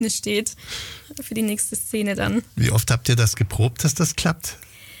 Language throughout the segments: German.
Bühne steht für die nächste Szene dann. Wie oft habt ihr das geprobt, dass das klappt?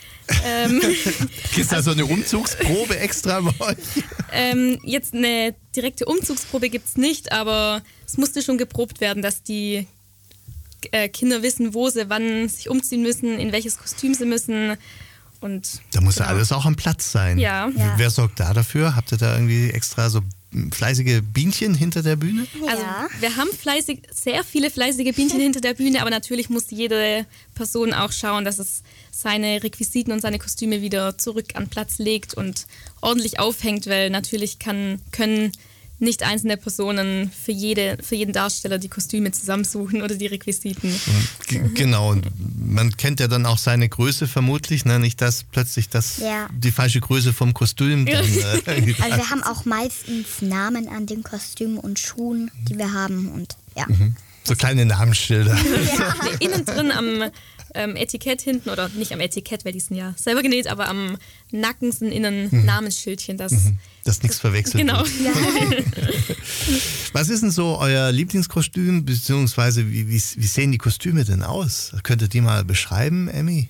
Gibt es da so eine Umzugsprobe extra bei euch? Jetzt eine direkte Umzugsprobe gibt es nicht, aber es musste schon geprobt werden, dass die Kinder wissen, wo sie wann sich umziehen müssen, in welches Kostüm sie müssen. Und da muss ja alles auch am Platz sein. Ja. Wer sorgt da dafür? Habt ihr da irgendwie extra so fleißige Bienchen hinter der Bühne? Also wir haben sehr viele fleißige Bienchen hinter der Bühne, aber natürlich muss jede Person auch schauen, dass es seine Requisiten und seine Kostüme wieder zurück an Platz legt und ordentlich aufhängt, weil natürlich können nicht einzelne Personen für jeden Darsteller die Kostüme zusammensuchen oder die Requisiten. Genau, und man kennt ja dann auch seine Größe vermutlich, ne? Nicht, dass plötzlich die falsche Größe vom Kostüm dann... Also wir haben auch meistens Namen an den Kostümen und Schuhen, die wir haben und ja. So kleine Namensschilder. Ja. Innen drin am Etikett hinten, oder nicht am Etikett, weil die sind ja selber genäht, aber am Nacken sind innen Namensschildchen, dass nichts verwechselt genau. wird. Was ist denn so euer Lieblingskostüm, beziehungsweise wie sehen die Kostüme denn aus? Könnt ihr die mal beschreiben, Emmy?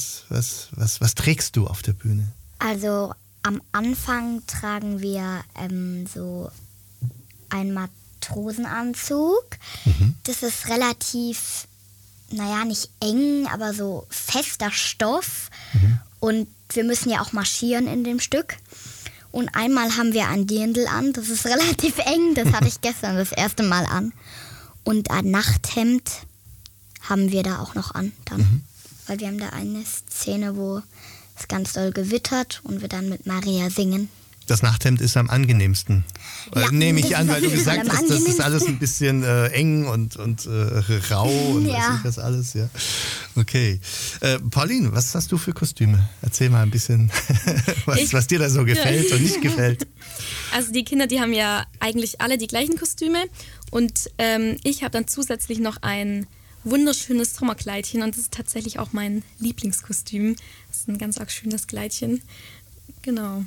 Was trägst du auf der Bühne? Also am Anfang tragen wir so einen Matrosenanzug. Das ist relativ, nicht eng, aber so fester Stoff. Und wir müssen ja auch marschieren in dem Stück. Und einmal haben wir ein Dirndl an, das ist relativ eng, das hatte ich gestern das erste Mal an. Und ein Nachthemd haben wir da auch noch an dann. Weil wir haben da eine Szene, wo es ganz doll gewittert und wir dann mit Maria singen. Das Nachthemd ist am angenehmsten. Ja, nehme ich an, weil du gesagt hast, das ist angenehmsten. alles ein bisschen eng und rau und weiß ich das alles. Ja. Okay. Pauline, was hast du für Kostüme? Erzähl mal ein bisschen, was dir da so gefällt und nicht gefällt. Also die Kinder, die haben ja eigentlich alle die gleichen Kostüme und ich habe dann zusätzlich noch ein wunderschönes Sommerkleidchen und das ist tatsächlich auch mein Lieblingskostüm. Das ist ein ganz arg schönes Kleidchen. Genau.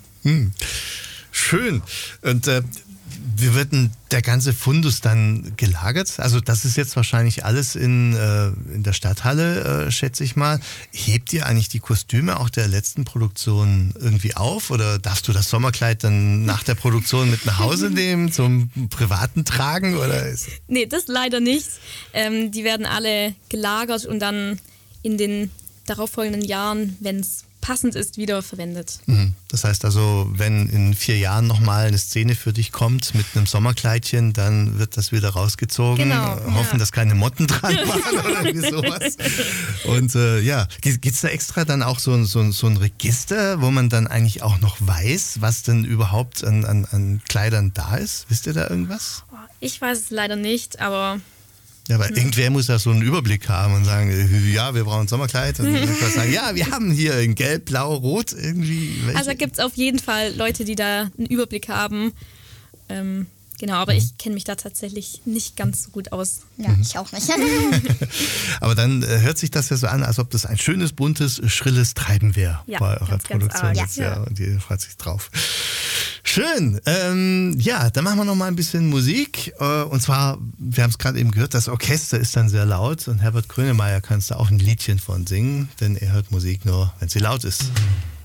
Schön. Und wie wird denn der ganze Fundus dann gelagert? Also das ist jetzt wahrscheinlich alles in der Stadthalle, schätze ich mal. Hebt ihr eigentlich die Kostüme auch der letzten Produktion irgendwie auf? Oder darfst du das Sommerkleid dann nach der Produktion mit nach Hause nehmen, zum privaten Tragen? Oder Nee, das leider nicht. Die werden alle gelagert und dann in den darauffolgenden Jahren, wenn es passend ist, wieder verwendet. Das heißt also, wenn in 4 Jahren nochmal eine Szene für dich kommt mit einem Sommerkleidchen, dann wird das wieder rausgezogen. Genau, hoffen, dass keine Motten dran waren oder irgendwie sowas. Und gibt es da extra dann auch so ein Register, wo man dann eigentlich auch noch weiß, was denn überhaupt an Kleidern da ist? Wisst ihr da irgendwas? Ich weiß es leider nicht, aber... Ja, aber irgendwer muss ja so einen Überblick haben und sagen, ja, wir brauchen ein Sommerkleid. Und dann kann sagen, ja, wir haben hier in Gelb, Blau, Rot irgendwie. Welche? Also da gibt es auf jeden Fall Leute, die da einen Überblick haben. Genau, aber ich kenne mich da tatsächlich nicht ganz so gut aus. Ja, ich auch nicht. Aber dann hört sich das ja so an, als ob das ein schönes, buntes, schrilles Treiben wäre bei eurer Produktion. Ganz arg. Und ihr freut sich drauf. Schön. Dann machen wir noch mal ein bisschen Musik. Und zwar, wir haben es gerade eben gehört, das Orchester ist dann sehr laut. Und Herbert Grönemeyer kannst du auch ein Liedchen von singen, denn er hört Musik nur, wenn sie laut ist.